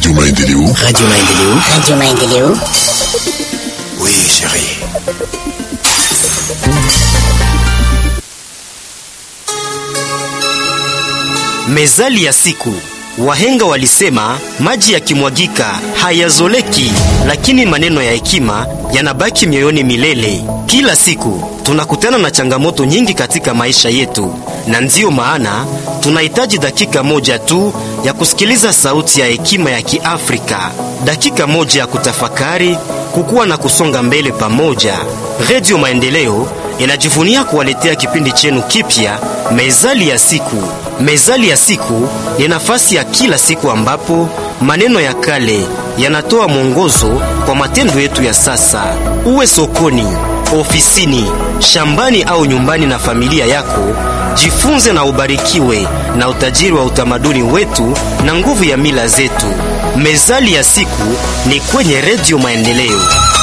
Radio Maendeleo. Radio Maendeleo. Radio Maendeleo. Oui, chérie. Mezali ya siku. Wahenga walisema maji yakimwagika hayazoleki, lakini maneno ya hekima yanabaki mioyoni milele. Kila siku tunakutana na changamoto nyingi katika maisha yetu, na ndiyo maana tunahitaji dakika moja tu ya kusikiliza sauti ya hekima ya Kiafrika, dakika moja ya kutafakari, kukua na kusonga mbele pamoja. Radio Maendeleo inajivunia kuwaletea kipindi chenu kipya, Mezali ya siku. Mezali ya siku ni nafasi ya kila siku ambapo maneno ya kale yanatoa mwongozo kwa matendo yetu ya sasa. Uwe sokoni, ofisini, shambani au nyumbani na familia yako, jifunze na ubarikiwe na utajiri wa utamaduni wetu na nguvu ya mila zetu. Mezali ya siku ni kwenye Radio Maendeleo,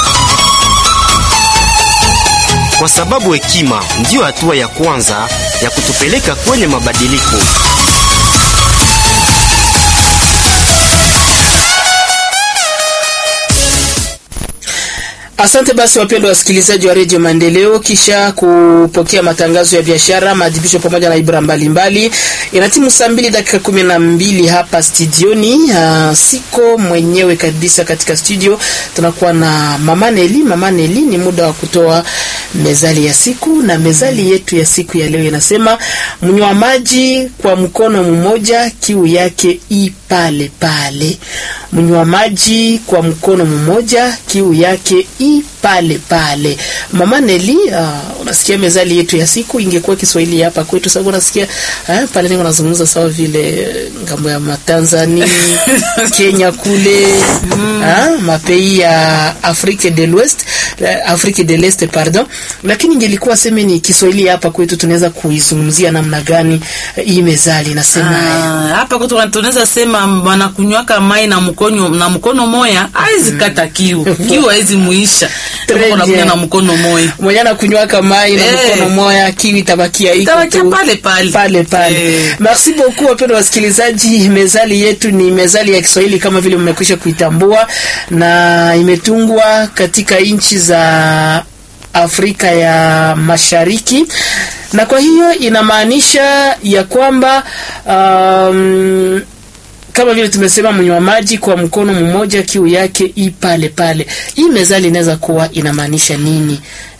kwa sababu hekima ndiyo hatua ya kwanza ya kutupeleka kwenye mabadiliko. Asante basi wapendwa wasikilizaji wa Radio Maendeleo, kisha kupokea matangazo ya biashara, maadhibisho pamoja na ibra mbalimbali. Inatimu saa 2:12 hapa studioni. Siko mwenyewe kabisa katika studio. Tunakuwa na Mama Neli. Mama Neli, ni muda wa kutoa mezali ya siku, na mezali yetu ya siku ya leo inasema mnywa maji kwa mkono mmoja kiu yake pale pale. Mnywa maji kwa mkono mmoja kiu yake pale pale. Mama Neli, unasikia mezali yetu ya siku ingekuwa Kiswahili hapa kwetu, sababu unasikia pale ningo nazungumza sawa vile ngambo ya Tanzania, Kenya kule, mapei ya Afrique de l'Ouest, Afrique de l'Est pardon. Lakini ingelikuwa sema ni Kiswahili hapa kwetu, tunaweza kuizungumzia namna gani hii mezali nasema? Hapa kwetu tunaweza sema wanakunywaka mai na mkono moya haizi kata kiu. Kiu haizi muisha. Tunakunywa na mkono moya. Mwenye anakunywaka mai na mkono moya, kiu itabakia iko tu pale pale. Merci beaucoup wapendwa wasikilizaji. Mezali yetu ni mezali ya Kiswahili kama vile mmekwisha kuitambua, na imetungwa katika nchi za Afrika ya Mashariki, na kwa hiyo inamaanisha ya kwamba kama vile tumesema mnywa maji kwa mkono mmoja kiu yake pale pale. Hii mezali inaweza kuwa inamaanisha nini?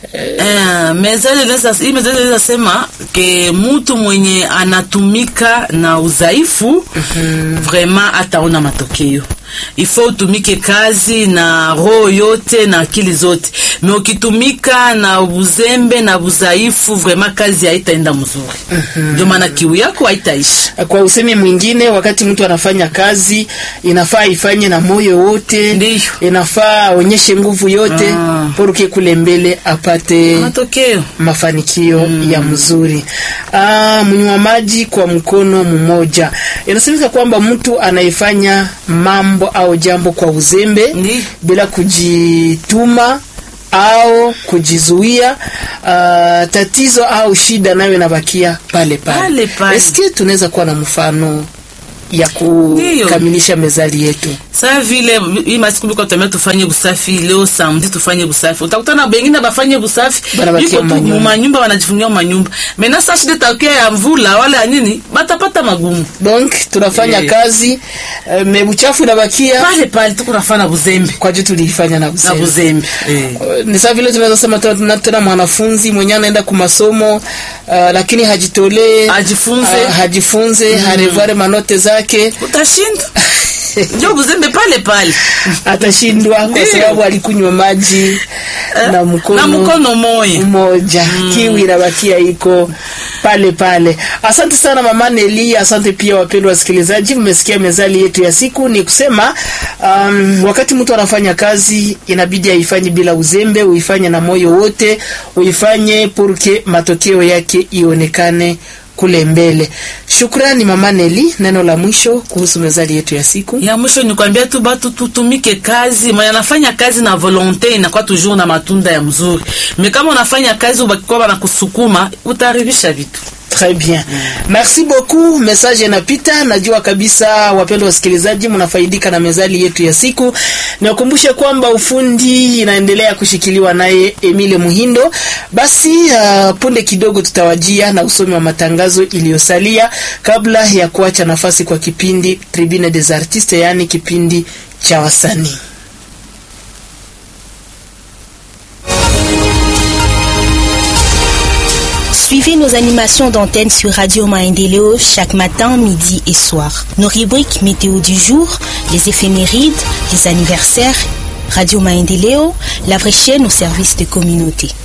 Mezali inaweza sema ke mtu mwenye anatumika na udhaifu vraiment ataona matokeo. Ifo utumike kazi na roho yote na akili zote. Na ukitumika na uzembe na udhaifu vraiment kazi haitaenda mzuri. Ndio maana kiu yako haitaishi. Kwa usemi mwingine, wakati mtu anafanya kazi inafaa ifanye na moyo wote. Ndiyo. Inafaa onyeshe nguvu yote porque kule mbele apate matokeo, mafanikio ya mzuri. Mnywa maji kwa mkono mmoja inasemeka kwamba mtu anaifanya mambo au jambo kwa uzembe bila kujituma au kujizuia, tatizo au shida nayo inabakia pale pale. Eske tunaweza kuwa na mfano ya kukamilisha mezali yetu? Sasa vile hii masiku biko tufanye usafi leo, samedi tufanye usafi. Utakutana wengine bafanye usafi biko manyumba wanajifungia manyumba. Mena sasa shida takia ya mvula wala ya nini batapata magumu. Donc tunafanya kazi uchafu unabakia pale tuko nafanya uzembe kwa juu tulifanya na uzembe. Ni sawa vile tunaweza sema tena mwanafunzi mwenye anaenda kwa masomo lakini hajitolee, hajifunze harevare manote zake, utashinda. Ndio uzembe pale atashindwa kwa sababu alikunywa maji na mkono mmoja. Kiu inabakia iko pale. Asante sana Mama Neli, asante pia wapendwa wasikilizaji. Mmesikia mezali yetu ya siku, ni kusema wakati mtu anafanya kazi inabidi aifanye bila uzembe, uifanye na moyo wote, uifanye porque matokeo yake ionekane kule mbele. Shukrani Mama Neli. Neno la mwisho kuhusu mezali yetu ya siku? Ya mwisho ni kuambia tu batu tutumike kazi. Mwenye anafanya kazi na volonté inakuwa toujours na matunda ya mzuri. Mais kama unafanya kazi ubakikuwa na kusukuma, utaharibisha vitu. Très bien. Merci beaucoup. Message inapita. Najua kabisa wapendwa wasikilizaji mnafaidika na mezali yetu ya siku. Nakukumbusha kwamba ufundi inaendelea kushikiliwa naye Emile Muhindo. Basi punde kidogo tutawajia na usomi wa matangazo iliyosalia kabla ya kuacha nafasi kwa kipindi Tribune des Artistes, yani kipindi cha wasanii. Suivez nos animations d'antenne sur Radio Maendeleo chaque matin, midi et soir. Nos rubriques météo du jour, les éphémérides, les anniversaires, Radio Maendeleo, la vraie chaîne au service de communauté.